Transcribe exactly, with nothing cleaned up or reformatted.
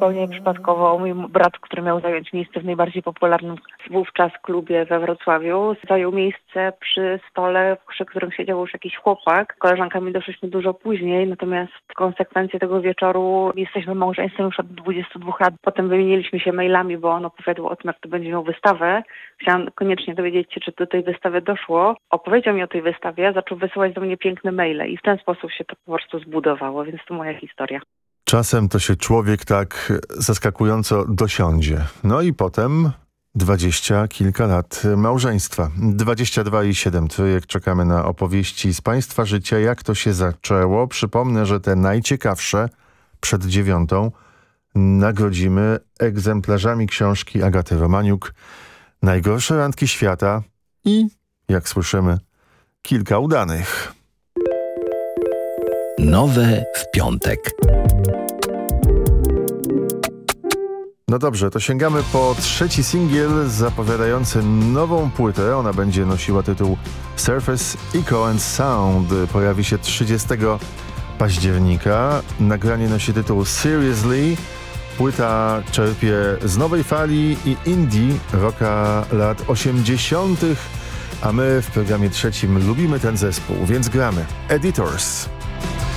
zupełnie przypadkowo mój brat, który miał zająć miejsce w najbardziej popularnym wówczas klubie we Wrocławiu, zajął miejsce przy stole, przy którym siedział już jakiś chłopak. Koleżankami doszliśmy dużo później, natomiast konsekwencje tego wieczoru, jesteśmy małżeństwem już od dwudziestu dwóch lat. Potem wymieniliśmy się mailami, bo on opowiadał o tym, jak to będzie miał wystawę. Chciałam koniecznie dowiedzieć się, czy do tej wystawy doszło. Opowiedział mi o tej wystawie, zaczął wysyłać do mnie piękne maile i w ten sposób się to po prostu zbudowało, więc to moja historia. Czasem to się człowiek tak zaskakująco dosiądzie. No i potem dwadzieścia kilka lat małżeństwa. dwadzieścia dwa i siedem trójek. Czekamy na opowieści z państwa życia, jak to się zaczęło. Przypomnę, że te najciekawsze przed dziewiątą nagrodzimy egzemplarzami książki Agaty Romaniuk Najgorsze randki świata i, jak słyszymy, kilka udanych. Nowe w piątek. No dobrze, to sięgamy po trzeci singiel zapowiadający nową płytę. Ona będzie nosiła tytuł Surface Echo and Sound. Pojawi się trzydziestego października. Nagranie nosi tytuł Seriously. Płyta czerpie z nowej fali i indie rocka lat osiemdziesiątych. A my w programie trzecim lubimy ten zespół, więc gramy. Editors.